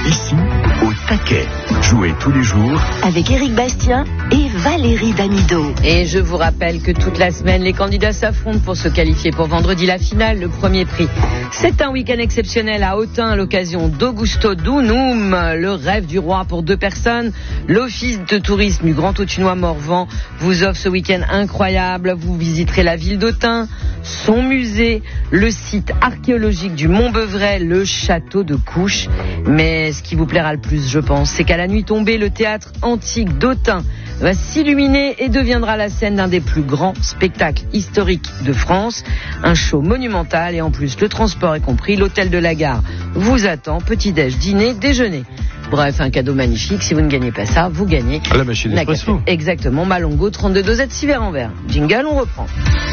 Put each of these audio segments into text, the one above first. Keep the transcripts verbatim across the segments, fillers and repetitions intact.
Ici, au taquet. Jouez tous les jours avec Éric Bastien et Valérie Damido. Et je vous rappelle que toute la semaine, les candidats s'affrontent pour se qualifier pour vendredi la finale, le premier prix. C'est un week-end exceptionnel à Autun à l'occasion d'Augusto Dunum, le rêve du roi pour deux personnes. L'office de tourisme du Grand Autunois Morvan vous offre ce week-end incroyable. Vous visiterez la ville d'Autun, son musée, le site archéologique du Mont-Beuvray, le château de Couches. Mais ce qui vous plaira le plus, je pense, c'est qu'à la nuit tombée, le théâtre antique d'Autun va s'illuminer et deviendra la scène d'un des plus grands spectacles historiques de France. Un show monumental et en plus le transport est compris. L'hôtel de la gare vous attend. Petit-déj, dîner, déjeuner. Bref, un cadeau magnifique. Si vous ne gagnez pas ça, vous gagnez la machine d'espresso. Exactement, Malongo, trente-deux dosette, six verres en verre. Jingle, on reprend.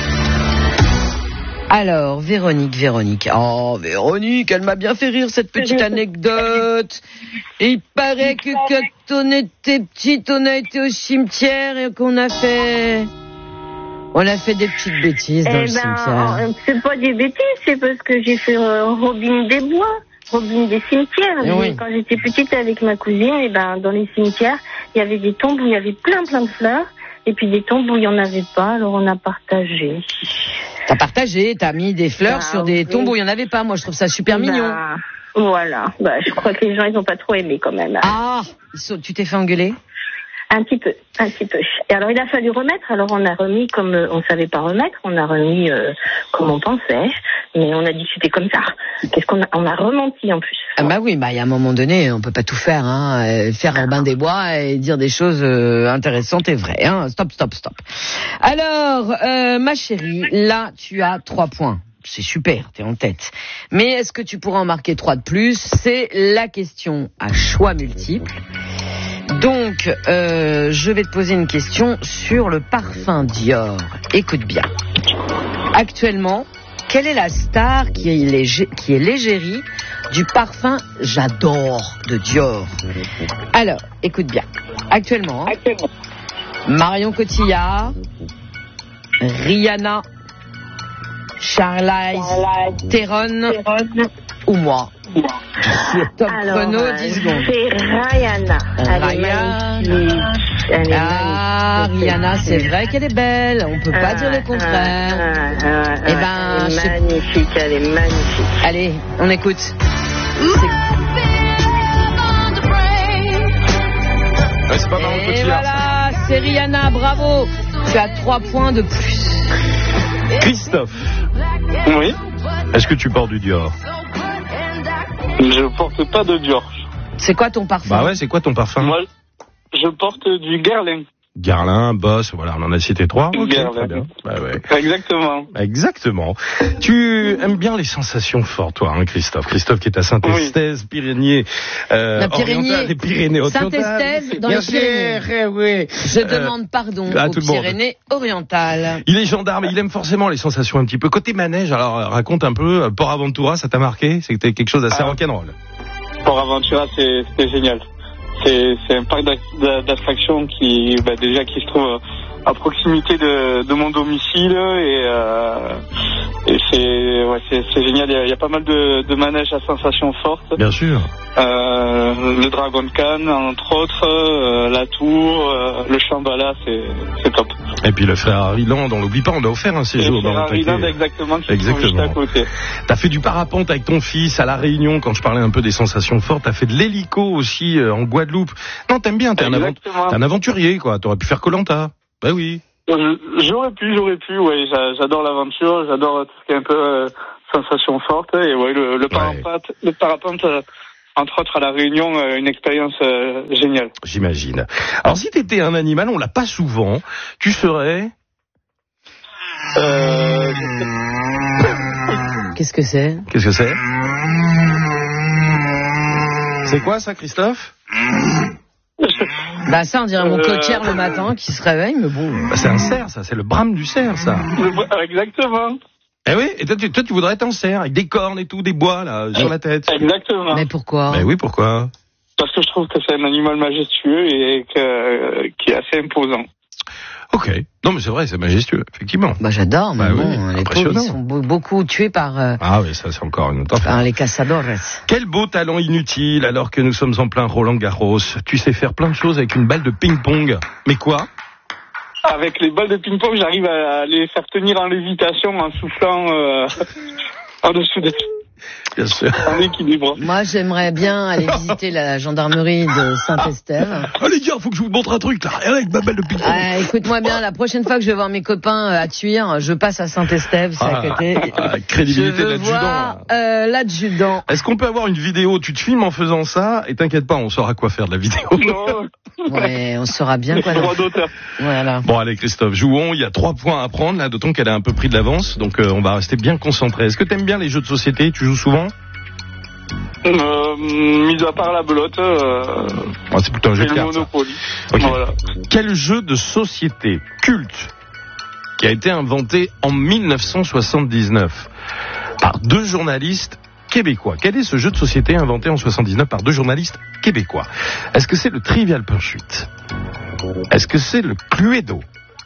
Alors, Véronique, Véronique. Oh, Véronique, elle m'a bien fait rire, cette petite anecdote. Et il paraît que quand on était petite, on a été au cimetière et qu'on a fait... On a fait des petites bêtises dans eh le ben, cimetière. C'est pas des bêtises, c'est parce que j'ai fait euh, Robin des Bois, Robin des cimetières. Oui. Quand j'étais petite avec ma cousine, et ben, dans les cimetières, il y avait des tombes où il y avait plein plein de fleurs. Et puis des tombes où il n'y en avait pas, alors on a partagé. T'as partagé, t'as mis des fleurs bah, sur des oui. tombes où il n'y en avait pas. Moi, je trouve ça super bah, mignon. Voilà. Bah, je crois que les gens, ils n'ont pas trop aimé quand même. Ah, tu t'es fait engueuler ? Un petit peu, un petit peu. Et alors, il a fallu remettre. Alors, on a remis comme euh, on savait pas remettre. On a remis euh, comme on pensait. Mais on a dit que c'était comme ça. Qu'est-ce qu'on a, on a rementi en plus. Ah bah oui, bah il y a un moment donné, on peut pas tout faire, hein. Euh, faire Robin des Bois et dire des choses euh, intéressantes et vraies, hein. Stop, stop, stop. Alors, euh, ma chérie, là, tu as trois points. C'est super, t'es en tête. Mais est-ce que tu pourras en marquer trois de plus ? C'est la question à choix multiples. Donc, euh, je vais te poser une question sur le parfum Dior. Écoute bien. Actuellement, quelle est la star qui est, légé, qui est l'égérie du parfum J'adore de Dior ? Alors, écoute bien. Actuellement, hein, Actuellement. Marion Cotillard, Rihanna, Charlize Theron ou moi ? Top chrono, dix secondes. C'est Rihanna. Elle Rihanna. est magnifique. Elle est ah, magnifique. Rihanna, c'est vrai qu'elle est belle. On peut pas ah, dire le contraire. Ah, ah, ah, eh ben, elle est magnifique, elle est magnifique. Allez, on écoute. C'est... Ouais, c'est pas Marion Et Cotillard. voilà, c'est Rihanna, bravo. Tu as trois points de plus. Christophe. Oui. Est-ce que tu portes du Dior ? Je porte pas de Dior. C'est quoi ton parfum ? Bah ouais, c'est quoi ton parfum ? Moi, je porte du Guerlain. Guerlain, Boss, voilà, on en a cité trois. Ok, Guerlain. très bien. Bah ouais. Exactement. Exactement. Tu aimes bien les sensations fortes, toi, hein, Christophe. Christophe qui est à Saint-Estève, oui. Pyrénées, euh, La Pyrénées, les Pyrénées Saint-Estève, dans les Pyrénées. Oui. Je euh, demande pardon aux Pyrénées orientales. Il est gendarme, il aime forcément les sensations un petit peu. Côté manège, alors raconte un peu, Port Aventura, ça t'a marqué ? C'était quelque chose d'assez ah. rock'n'roll. Port Aventura, c'est, c'était génial. C'est, c'est un parc d'attractions qui, bah, déjà, qui se trouve à proximité de, de mon domicile et, euh, et c'est, ouais, c'est, c'est génial. Il y, a, il y a pas mal de, de manèges à sensations fortes. Bien sûr. Euh, le Dragon Khan, entre autres, euh, la Tour, euh, le Shambhala, c'est, c'est top. Et puis le Ferrari Land, on l'oublie pas, on a offert un séjour dans le Ferrari Land, exactement, qui exactement. juste à côté. T'as fait du parapente avec ton fils à La Réunion, quand je parlais un peu des sensations fortes. T'as fait de l'hélico aussi euh, en Guadeloupe. Non, t'aimes bien, t'es un, avant... t'es un aventurier, quoi. T'aurais pu faire Koh-Lanta. Bah oui. J'aurais pu, j'aurais pu, ouais. J'adore l'aventure, j'adore tout ce qui est un peu euh, sensation forte. Et ouais, le, le parapente, ouais. le parapente euh, entre autres à La Réunion, euh, une expérience euh, géniale. J'imagine. Alors si t'étais un animal, on l'a pas souvent, tu serais... Euh... Qu'est-ce que c'est ? Qu'est-ce que c'est ? C'est quoi ça, Christophe ? Bah ça, on dirait mon euh... coachère le matin qui se réveille, mais bon... Bah, c'est un cerf, ça, c'est le brame du cerf, ça. Exactement. Eh oui, et toi tu, toi, tu voudrais être un cerf, avec des cornes et tout, des bois, là, sur la tête. Exactement. Mais pourquoi ? Mais oui, pourquoi ? Parce que je trouve que c'est un animal majestueux et que, euh, qui est assez imposant. Ok. Non, mais c'est vrai, c'est majestueux, effectivement. Bah, j'adore, mais bah, bon, oui, les pauvres, ils sont be- beaucoup tués par, euh, ah oui, ça, c'est encore une autre affaire. par les cazadores. Quel beau talent inutile, alors que nous sommes en plein Roland Garros. Tu sais faire plein de choses avec une balle de ping-pong. Mais quoi? Avec les balles de ping-pong, j'arrive à les faire tenir en lévitation en soufflant euh, en dessous des... Bien sûr. En équilibre. Moi, j'aimerais bien aller visiter la gendarmerie de Saint-Estève. Allez, gars, faut que je vous montre un truc, là. Avec ma balle de ping-pong. Ah, écoute-moi bien, la prochaine fois que je vais voir mes copains euh, à Tuire, je passe à Saint-Estève, c'est Ah, à côté. ah, crédibilité je veux de l'adjudant. voir euh, l'adjudant. Est-ce qu'on peut avoir une vidéo? Tu te filmes en faisant ça, et t'inquiète pas, on saura quoi faire de la vidéo. Non. Ouais, on saura bien quoi. Droit d'auteur. Voilà. Bon, allez, Christophe, jouons. Il y a trois points à prendre, là, d'autant qu'elle a un peu pris de l'avance, donc euh, on va rester bien concentré. Est-ce que t'aimes bien les jeux de société? Tu joues souvent? Euh, mis à part la belote, euh, Ah, c'est plutôt un jeu et de le cartes. ça. Monopoly. Ok. Voilà. Quel jeu de société culte qui a été inventé en mille neuf cent soixante-dix-neuf par deux journalistes québécois? Quel est ce jeu de société inventé en soixante-dix-neuf par deux journalistes québécois? Est-ce que c'est le Trivial Pursuit? Est-ce que c'est le Cluedo?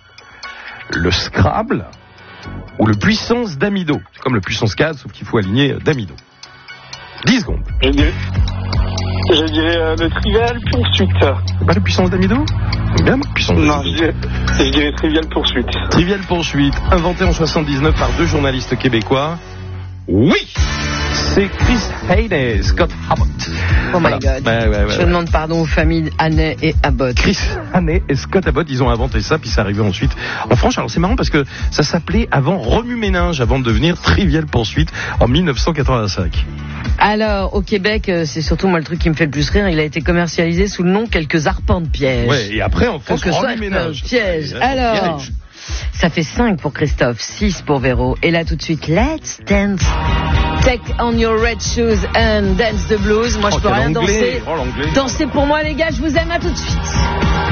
Le Scrabble? Ou le Puissance d'Amido? C'est comme le Puissance quatre, sauf qu'il faut aligner d'Amido. dix secondes. Je dirais, je dirais euh, le Trivial Poursuite. C'est pas le Puissance d'Amido? C'est bien, Puissance Non, d'Amido. je dirais, je dirais Trivial Poursuite. Trivial Pursuit, inventé en soixante-dix-neuf par deux journalistes québécois. Oui, c'est Chris Haynes et Scott Abbott. Oh my Voilà. God. Ouais, ouais, ouais, je ouais. demande pardon aux familles Hannet et Abbott. Chris Haynes et Scott Abbott, ils ont inventé ça, puis c'est arrivé ensuite en France. Alors c'est marrant parce que ça s'appelait avant Remue-Ménage, avant de devenir Trivial Pursuit en mille neuf cent quatre-vingt-cinq. Alors, au Québec, euh, c'est surtout moi le truc qui me fait le plus rire, il a été commercialisé sous le nom Quelques arpents de piège. Ouais, et après en France, Quelques Remue-Ménage. piège. Ouais, Alors, piège. ça fait cinq pour Christophe, six pour Véro. Et là tout de suite, let's dance. Take on your red shoes and dance the blues. Moi je Oh, peux quel rien anglais. danser. Oh, l'anglais. Dansez pour moi les gars, je vous aime, à tout de suite.